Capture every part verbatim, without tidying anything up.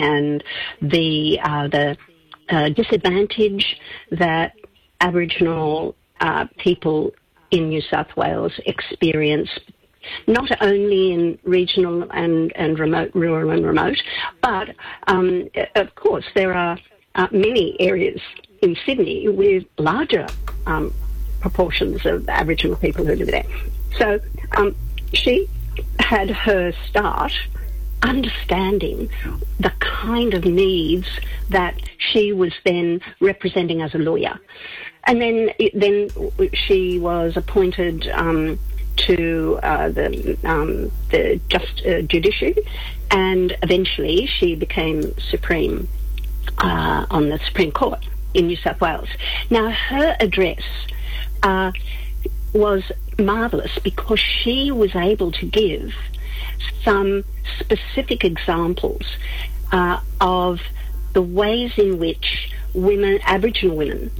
and the uh, the uh, disadvantage that Aboriginal uh, people in New South Wales experience, not only in regional and, and remote, rural and remote, but um, of course there are uh, many areas in Sydney with larger um, proportions of Aboriginal people who live there. So um, she had her start understanding the kind of needs that she was then representing as a lawyer. And then then she was appointed um, to uh, the um, the just uh, judiciary, and eventually she became Supreme uh, on the Supreme Court in New South Wales. Now, her address uh, was marvellous because she was able to give some specific examples uh, of the ways in which women, Aboriginal women,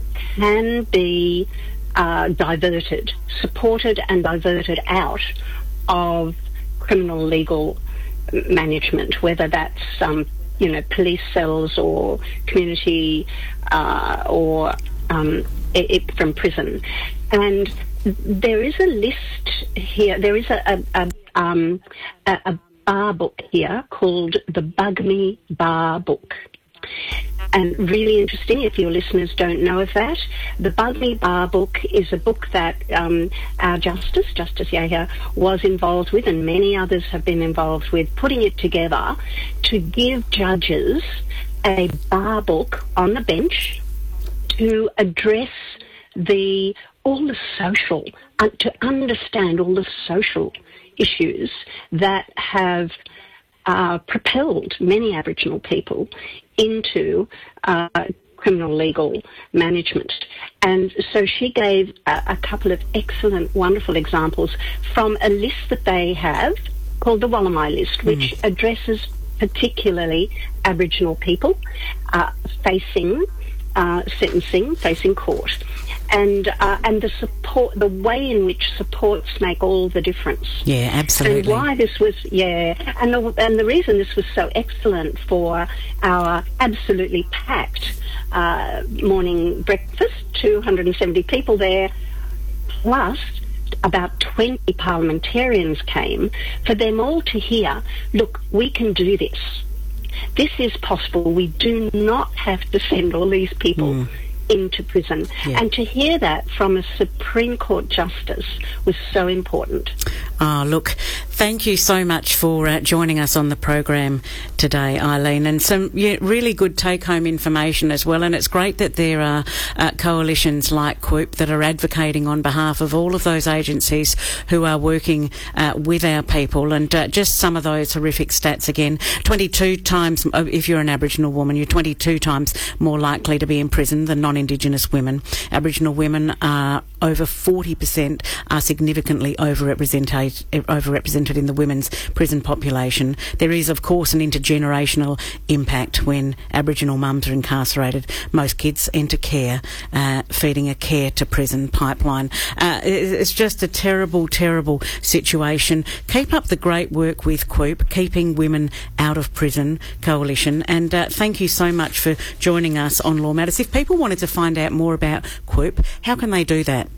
can be uh, diverted, supported and diverted out of criminal legal management, whether that's um, you know, police cells or community uh, or um, it, it from prison. And there is a list here. There is a a, a, um, a, a bar book here called the Bug Me Bar Book. And really interesting, if your listeners don't know of that, the Bug Me Bar Book is a book that um, our Justice, Justice Yahya, was involved with, and many others have been involved with, putting it together to give judges a bar book on the bench to address the all the social, uh, to understand all the social issues that have uh, propelled many Aboriginal people into uh, criminal legal management. And so she gave a, a couple of excellent, wonderful examples from a list that they have called the Wallamai list, which mm. addresses particularly Aboriginal people uh, facing uh, sentencing, facing court. And uh, and the support, the way in which supports make all the difference. Yeah, absolutely. And why this was, yeah, and the and the reason this was so excellent for our absolutely packed uh, morning breakfast, two hundred seventy people there, plus about twenty parliamentarians came, for them all to hear, look, we can do this. This is possible. We do not have to send all these people mm. into prison. Yeah. And to hear that from a Supreme Court justice was so important. Oh, look, thank you so much for uh, joining us on the program today, Eileen, and some yeah, really good take-home information as well. And it's great that there are uh, coalitions like Quoop that are advocating on behalf of all of those agencies who are working uh, with our people. And uh, just some of those horrific stats again, twenty-two times, if you're an Aboriginal woman, you're twenty-two times more likely to be in prison than non-Indigenous women. Aboriginal women are over forty percent are significantly overrepresented overrepresented in the women's prison population. There is, of course, an intergenerational impact when Aboriginal mums are incarcerated. Most kids enter care, uh, feeding a care to prison pipeline. Uh, it's just a terrible, terrible situation. Keep up the great work with Quoop, Keeping Women Out of Prison Coalition, and uh, thank you so much for joining us on Law Matters. If people wanted to find out more about Quoop, how can they do that?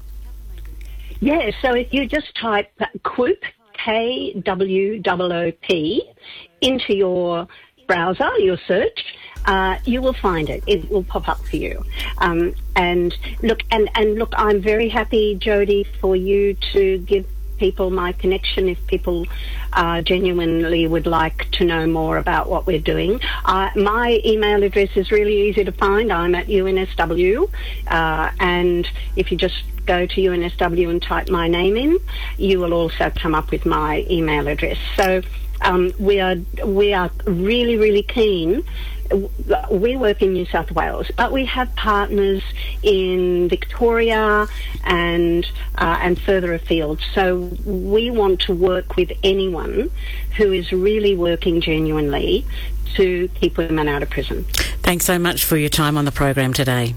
Yeah, so if you just type Quoop, K W O O P, into your browser, your search, uh, you will find it. It will pop up for you. Um, and look, and, and look, I'm very happy, Jodie, for you to give people my connection if people uh, genuinely would like to know more about what we're doing. Uh, my email address is really easy to find. I'm at U N S W, uh, and if you just go to U N S W and type my name in, you will also come up with my email address. So um, we are we are really, really keen. We work in New South Wales, but we have partners in Victoria and uh, and further afield. So we want to work with anyone who is really working genuinely to keep women out of prison. Thanks so much for your time on the program today.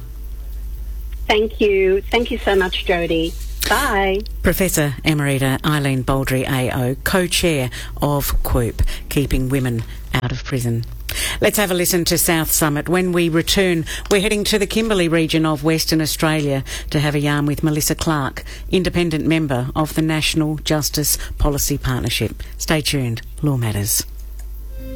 Thank you. Thank you so much, Jodie. Bye. Professor Emerita Eileen Baldry A O, co-chair of Quoop, Keeping Women Out of Prison. Let's have a listen to South Summit. When we return, we're heading to the Kimberley region of Western Australia to have a yarn with Melissa Clark, independent member of the National Justice Policy Partnership. Stay tuned. Law Matters.